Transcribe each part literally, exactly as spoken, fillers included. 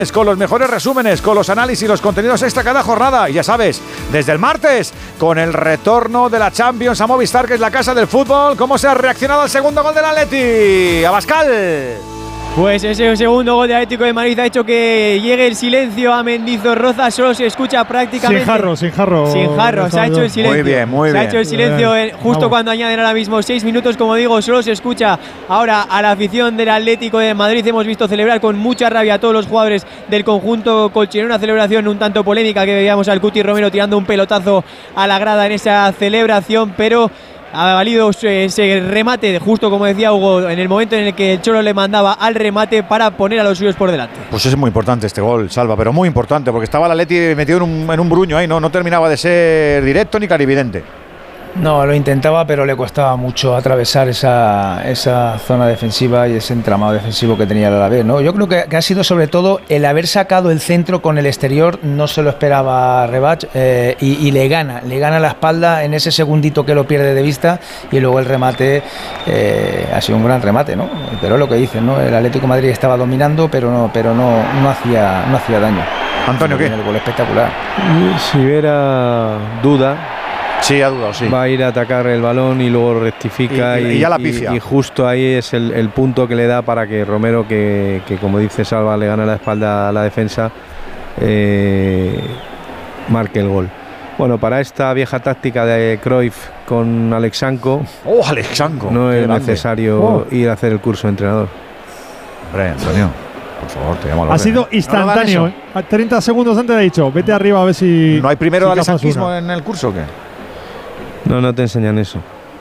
Con los mejores resúmenes, con los análisis y los contenidos extra cada jornada. Y ya sabes, desde el martes, con el retorno de la Champions a Movistar, que es la casa del fútbol, ¿cómo se ha reaccionado al segundo gol del Atleti? Abascal. Pues ese segundo gol de Atlético de Madrid ha hecho que llegue el silencio a Mendizorroza. Solo se escucha prácticamente. Sin jarro, sin jarro. Sin jarro, se ha hecho el silencio. Muy bien, muy se bien. Se ha hecho el silencio en, justo Vamos. cuando añaden ahora mismo seis minutos. Como digo, solo se escucha ahora a la afición del Atlético de Madrid. Hemos visto celebrar con mucha rabia a todos los jugadores del conjunto colchonero. Una celebración un tanto polémica que veíamos al Cuti Romero tirando un pelotazo a la grada en esa celebración, pero ha valido ese remate, justo como decía Hugo, en el momento en el que el Cholo le mandaba al remate para poner a los suyos por delante. Pues es muy importante este gol, Salva, pero muy importante, porque estaba el Atleti metido en un, en un bruño ahí, no, no terminaba de ser directo ni clarividente. No, lo intentaba, pero le costaba mucho atravesar esa, esa zona defensiva y ese entramado defensivo que tenía el Alavés, ¿no? Yo creo que, que ha sido sobre todo el haber sacado el centro con el exterior, no se lo esperaba Rebach, eh, y, y le gana, le gana la espalda en ese segundito que lo pierde de vista, y luego el remate eh, ha sido un gran remate, ¿no? Pero lo que dicen, ¿no? El Atlético de Madrid estaba dominando, pero no, pero no, no hacía, no hacía daño. Antonio, ¿qué? El gol espectacular. Si hubiera duda. Sí, ha dudado, sí. Va a ir a atacar el balón y luego rectifica y, y, y ya la pifia. Y, y justo ahí es el, el punto que le da para que Romero, que, que como dice Salva, le gana la espalda a la defensa, eh, marque el gol. Bueno, para esta vieja táctica de Cruyff con Alexanko, oh, Alexanko, no es grande. necesario oh. ir a hacer el curso de entrenador. Hombre, Antonio, por favor, te llamo a la Ha sido instantáneo, ¿eh? treinta segundos antes le ha dicho, vete arriba a ver si... ¿No hay primero si alexanquismo en el curso o qué? No, no te enseñan eso.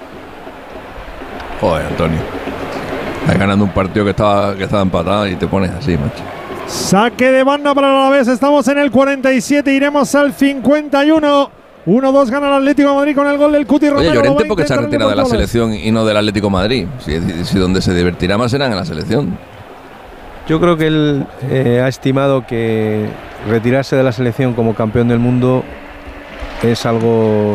Joder, Antonio. Estás ganando un partido que estaba, que estaba empatado y te pones así, macho. Saque de banda para el Alavés. Estamos en el cuarenta y siete, iremos al cincuenta y uno. uno dos gana el Atlético de Madrid con el gol del Cuti Romero. Oye, Llorente, ¿por qué se ha retirado de la selección y no del Atlético de Madrid? Si, si donde se divertirá más será en la selección. Yo creo que él eh, ha estimado que retirarse de la selección como campeón del mundo es algo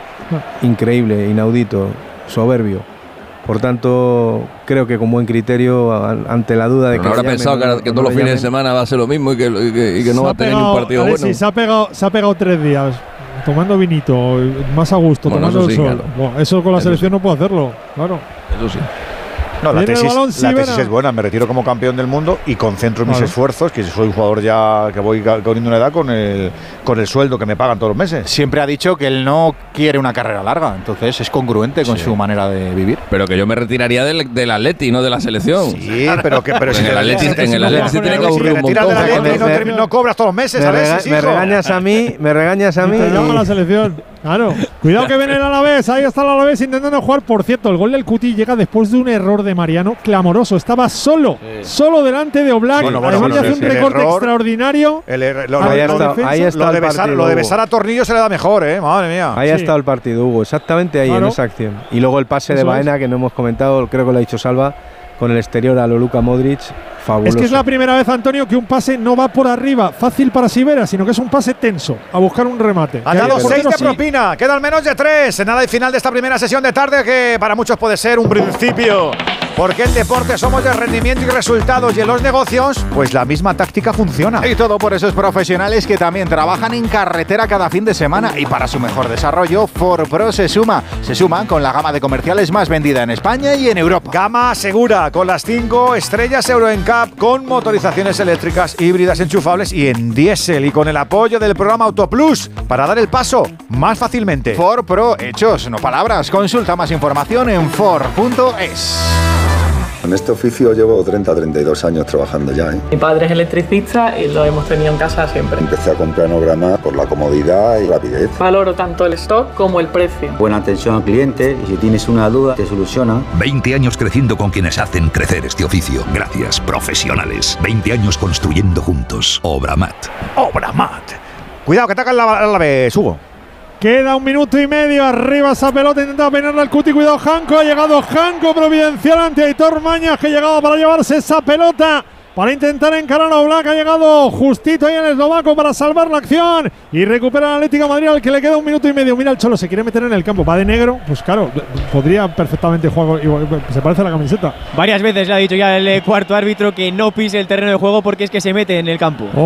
increíble, inaudito, soberbio. Por tanto, creo que con buen criterio, ante la duda de Pero que... no habrá pensado que, que todos los fines de semana va a ser lo mismo y que, y que, y que no va a tener pegado, ni un partido Alexis, bueno. Se ha, pegado, se ha pegado tres días tomando vinito, más a gusto, bueno, tomando sí, el sol. claro. Bueno, eso con la Eso selección sí. no puedo hacerlo, claro. Eso sí. No, la tesis, balón, la sí, tesis es buena. Me retiro como campeón del mundo y concentro mis claro. esfuerzos, que soy un jugador ya que voy corriendo una edad con el, con el sueldo que me pagan todos los meses. Siempre ha dicho que él no quiere una carrera larga, entonces es congruente con sí. su manera de vivir. Pero que yo me retiraría del, del Atleti, no de la selección. Sí, pero que pero si en el Atleti en el Atleti se tiene que aburrir un montón. No, no, no cobras todos los meses, me, ¿sabes? rega Sí, me regañas a mí, me regañas a mí. Te llamo a la selección. Claro. Cuidado que viene el Alavés. Ahí está el Alavés intentando jugar. Por cierto, el gol del Cuti llega después de un error de Mariano clamoroso. Estaba solo, sí. solo delante de Oblak. Bueno, bueno, Además bueno, de hacer un el recorte error, extraordinario. El er lo, ahí, lo, está, defensa, ahí está lo, de el besar, partido, lo de besar a Tornillo se le da mejor, ¿eh? Madre mía. Ahí sí. ha estado el partido, Hugo. Exactamente ahí, claro. en esa acción. Y luego el pase Eso de Baena, es. que no hemos comentado, creo que lo ha dicho Salva, con el exterior a lo Luka Modric. Fabuloso. Es que es la primera vez, Antonio, que un pase no va por arriba, fácil para Sivera, sino que es un pase tenso, a buscar un remate. Ha dado seis de propina, quedan menos de tres. En nada y final de esta primera sesión de tarde, que para muchos puede ser un principio. Porque en deporte somos de rendimiento y resultados, y en los negocios, pues la misma táctica funciona. Y todo por esos profesionales que también trabajan en carretera cada fin de semana. Y para su mejor desarrollo, Ford Pro se suma. Se suman con la gama de comerciales más vendida en España y en Europa. Gama segura, con las cinco estrellas Euro N C A P, con motorizaciones eléctricas, híbridas enchufables y en diésel. Y con el apoyo del programa Autoplus, para dar el paso más fácilmente. Ford Pro, hechos, no palabras. Consulta más información en Ford punto es. En este oficio llevo treinta a treinta y dos años trabajando ya, ¿eh? Mi padre es electricista y lo hemos tenido en casa siempre. Empecé a comprar Obramat por la comodidad y rapidez. Valoro tanto el stock como el precio. Buena atención al cliente y si tienes una duda te soluciona. veinte años creciendo con quienes hacen crecer este oficio. Gracias, profesionales. veinte años construyendo juntos. Obramat. Obramat. Cuidado que atacan la, la vez, Hugo. Queda un minuto y medio, arriba esa pelota, intenta peinarla al Cuti, cuidado Janko, ha llegado Janko providencial ante Aitor Mañas, que llegaba para llevarse esa pelota para intentar encarar a Oblak. Ha llegado justito ahí el eslovaco para salvar la acción y recupera el Atlético de Madrid, al que le queda un minuto y medio. Mira, el Cholo se quiere meter en el campo, va de negro, pues claro, podría perfectamente jugar, se parece a la camiseta. Varias veces le ha dicho ya el cuarto árbitro que no pise el terreno de juego porque es que se mete en el campo.